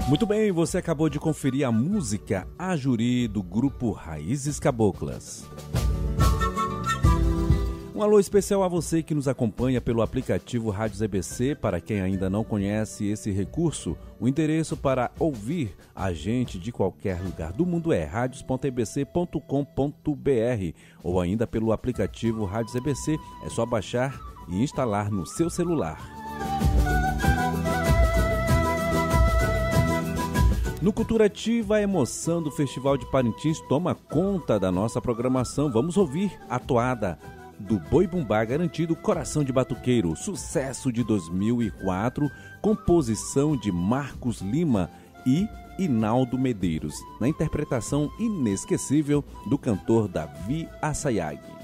Muito bem, você acabou de conferir a música Ajuri do grupo Raízes Caboclas. Um alô especial a você que nos acompanha pelo aplicativo Rádios EBC. Para quem ainda não conhece esse recurso, o endereço para ouvir a gente de qualquer lugar do mundo é radios.ebc.com.br ou ainda pelo aplicativo Rádios EBC. É só baixar e instalar no seu celular. No Cultura Ativa, a emoção do Festival de Parintins toma conta da nossa programação. Vamos ouvir a toada do Boi Bumbá Garantido, Coração de Batuqueiro, sucesso de 2004, composição de Marcos Lima e Inaldo Medeiros, na interpretação inesquecível do cantor Davi Assayag.